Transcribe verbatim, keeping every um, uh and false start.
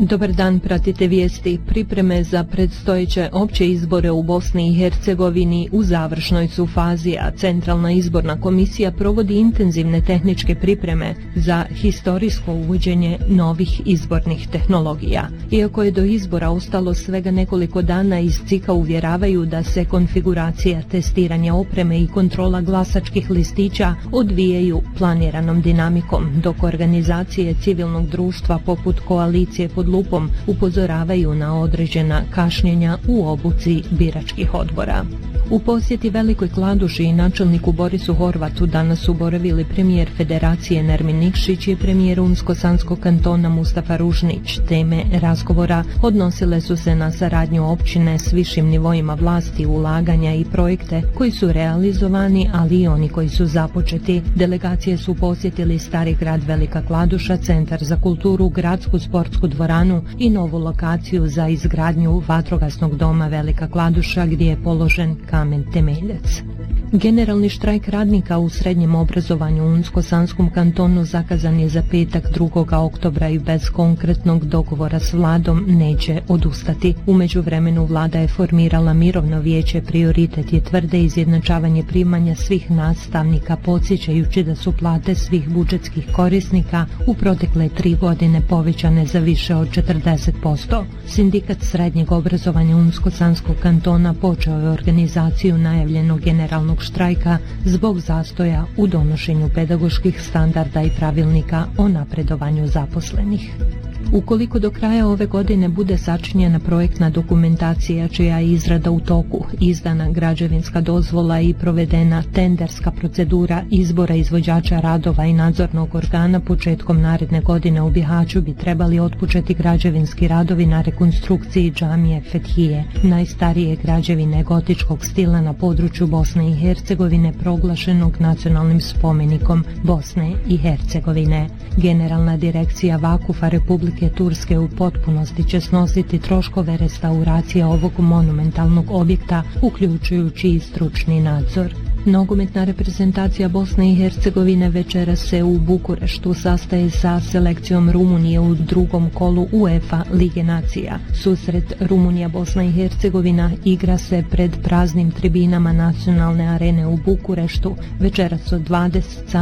Dobar dan, pratite vijesti. Pripreme za predstojeće opće izbore u Bosni i Hercegovini u završnoj su fazi, a Centralna izborna komisija provodi intenzivne tehničke pripreme za historijsko uvođenje novih izbornih tehnologija. Iako je do izbora ostalo svega nekoliko dana, iz C I K-a uvjeravaju da se konfiguracija, testiranja opreme i kontrola glasačkih listića odvijaju planiranom dinamikom, dok organizacije civilnog društva poput Koalicije pod lupom upozoravaju na određena kašnjenja u obuci biračkih odbora. U posjeti Velikoj Kladuši i načelniku Borisu Horvatu danas su boravili premijer Federacije Nermin Nikšić i premijer Unsko-Sanskog kantona Mustafa Ružnić. Teme razgovora odnosile su se na saradnju općine s višim nivoima vlasti, ulaganja i projekte koji su realizovani, ali i oni koji su započeti. Delegacije su posjetili Stari grad Velika Kladuša, Centar za kulturu, gradsku sportsku dvoranu i novu lokaciju za izgradnju vatrogasnog doma Velika Kladuša, gdje je položen kamen temeljac. Generalni štrajk radnika u srednjem obrazovanju u Unsko-Sanskom kantonu zakazan je za petak drugog oktobra i bez konkretnog dogovora s vladom neće odustati. U međuvremenu vlada je formirala mirovno vijeće. Prioritet je, tvrde, izjednačavanje primanja svih nastavnika, podsjećajući da su plate svih budžetskih korisnika u protekle tri godine povećane za više od četrdeset posto. Sindikat srednjeg obrazovanja Unsko-Sanskog kantona počeo je organizaciju najavljenog generalnog štrajka zbog zastoja u donošenju pedagoških standarda i pravilnika o napredovanju zaposlenih. Ukoliko do kraja ove godine bude sačinjena projektna dokumentacija čija je izrada u toku, izdana građevinska dozvola i provedena tenderska procedura izbora izvođača radova i nadzornog organa, početkom naredne godine u Bihaću bi trebali otpočeti građevinski radovi na rekonstrukciji džamije Fethije, najstarije građevine gotičkog stila na području Bosne i Hercegovine, proglašenog nacionalnim spomenikom Bosne i Hercegovine. Generalna direkcija Vakufa Republike Turske u potpunosti će snositi troškove restauracije ovog monumentalnog objekta, uključujući i stručni nadzor. Nogometna reprezentacija Bosne i Hercegovine večeras se u Bukureštu sastaje sa selekcijom Rumunije u drugom kolu UEFA Lige nacija. Susret Rumunija-Bosna i Hercegovina igra se pred praznim tribinama nacionalne arene u Bukureštu večeras od dvadeset sati.